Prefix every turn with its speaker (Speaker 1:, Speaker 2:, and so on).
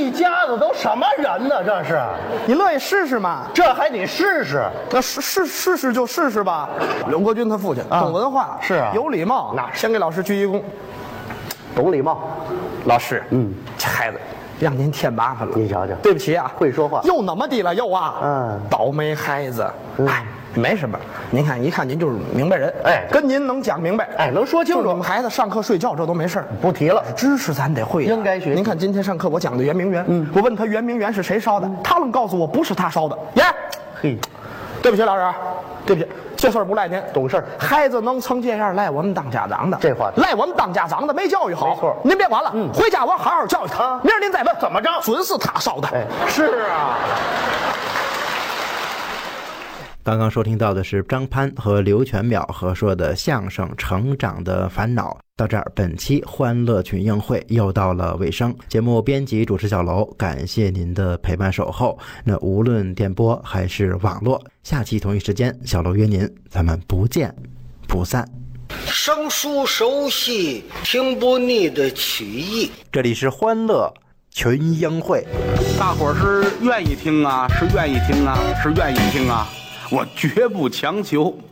Speaker 1: 一家子都什么人呢？这是，
Speaker 2: 你乐意试试吗？
Speaker 1: 这还得试试。
Speaker 2: 那试就试试吧。刘国军他父亲懂文化，
Speaker 1: 是啊，
Speaker 2: 有礼貌。
Speaker 1: 那
Speaker 2: 先给老师鞠一躬，
Speaker 1: 懂礼貌。
Speaker 2: 老师，这孩子让您添麻烦了。
Speaker 1: 您瞧瞧，
Speaker 2: 对不起啊，
Speaker 1: 会说话。
Speaker 2: 又那么的了又啊，倒霉孩子。哎，没什么，您看一看您就是明白人。哎，跟您能讲明白，
Speaker 1: 哎，能说清楚。
Speaker 2: 我们孩子上课睡觉这都没事儿，
Speaker 1: 不提了。
Speaker 2: 知识咱得会，
Speaker 1: 应该学。
Speaker 2: 您看今天上课我讲的圆明园，我问他圆明园是谁烧的，他愣告诉我不是他烧的。耶，
Speaker 1: 嘿，
Speaker 2: 对不起老师，对不起。这事儿不赖您，
Speaker 1: 懂事。
Speaker 2: 孩子能成这样，赖我们当家长的。
Speaker 1: 这话
Speaker 2: 赖我们当家长的没教育好。
Speaker 1: 没错，
Speaker 2: 您别管了，回家我好好教育他。明儿您再问
Speaker 1: 怎么着，
Speaker 2: 准是他烧的。
Speaker 1: 哎，是啊。
Speaker 3: 刚刚收听到的是张潘和刘全淼合说的相声《成长的烦恼》。到这儿，本期欢乐群映会又到了尾声。节目编辑主持小楼，感谢您的陪伴守候。那无论电波还是网络，下期同一时间，小楼约您，咱们不见不散。
Speaker 4: 生疏熟悉，听不腻的曲艺。
Speaker 3: 这里是欢乐群映会，
Speaker 5: 大伙儿是愿意听啊，是愿意听啊，是愿意听啊，我绝不强求。